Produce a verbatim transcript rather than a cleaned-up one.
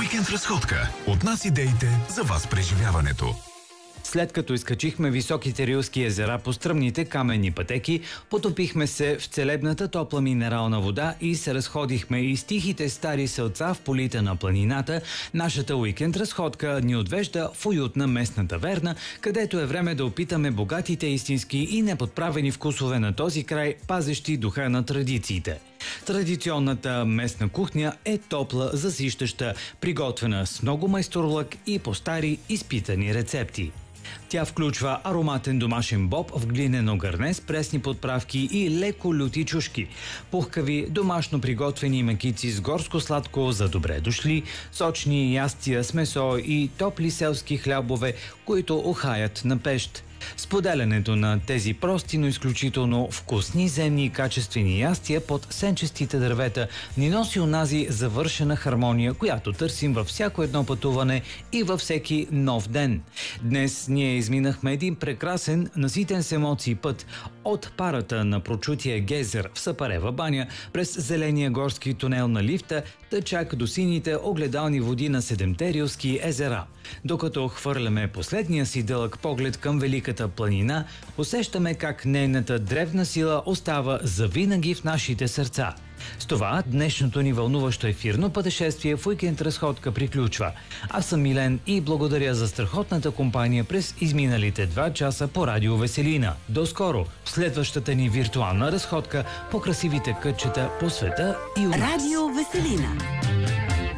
Уикенд разходка. От нас идеите за вас преживяването. След като изкачихме високите рилски езера по стръмните каменни пътеки, потопихме се в целебната топла минерална вода и се разходихме из тихите стари селца в полите на планината, нашата уикенд разходка ни отвежда в уютна местна таверна, където е време да опитаме богатите истински и неподправени вкусове на този край, пазещи духа на традициите. Традиционната местна кухня е топла, засищаща, приготвена с много майсторлък и по стари изпитани рецепти. Тя включва ароматен домашен боб в глинено гърне с пресни подправки и леко люти чушки, пухкави домашно приготвени мекици с горско сладко за добре дошли, сочни ястия с месо и топли селски хлябове, които ухаят на пещ. Споделянето на тези прости, но изключително вкусни, земни и качествени ястия под сенчестите дървета ни носи онази завършена хармония, която търсим във всяко едно пътуване и във всеки нов ден. Днес ние изминахме един прекрасен, наситен с емоции път от парата на прочутия гейзер в Сапарева баня, през зеления горски тунел на лифта, да чак до сините огледални води на седемте рилски езера. Докато хвърляме последния си дълъг поглед към Великата планина, усещаме как нейната древна сила остава завинаги в нашите сърца. С това днешното ни вълнуващо ефирно пътешествие в уикенд разходка приключва. Аз съм Милен и благодаря за страхотната компания през изминалите два часа по Радио Веселина. До скоро в следващата ни виртуална разходка по красивите кътчета по света и у нас. Радио Веселина.